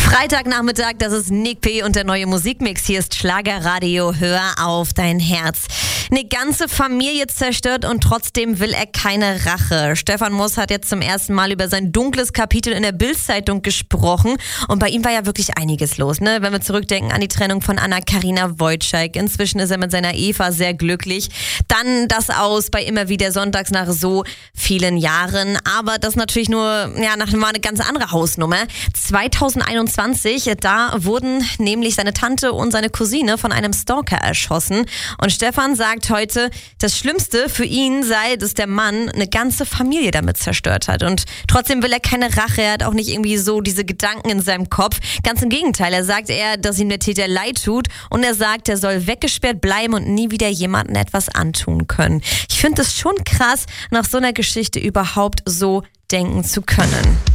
Freitagnachmittag, das ist Nick P. und der neue Musikmix. Hier ist Schlagerradio, hör auf dein Herz. Eine ganze Familie zerstört und trotzdem will er keine Rache. Stefan Moss hat jetzt zum ersten Mal über sein dunkles Kapitel in der Bild-Zeitung gesprochen. Und bei ihm war ja wirklich einiges los, ne? Wenn wir zurückdenken an die Trennung von Anna-Karina Wojcik. Inzwischen ist er mit seiner Eva sehr glücklich. Dann das Aus bei immer wieder sonntags nach so vielen Jahren. Aber das natürlich nur, war eine ganz andere Hausnummer. 2021, da wurden nämlich seine Tante und seine Cousine von einem Stalker erschossen. Und Stefan sagt heute, das Schlimmste für ihn sei, dass der Mann eine ganze Familie damit zerstört hat. Und trotzdem will er keine Rache, er hat auch nicht irgendwie so diese Gedanken in seinem Kopf. Ganz im Gegenteil, er sagt dass ihm der Täter leid tut und er sagt, er soll weggesperrt bleiben und nie wieder jemandem etwas antun können. Ich finde es schon krass, nach so einer Geschichte überhaupt so denken zu können.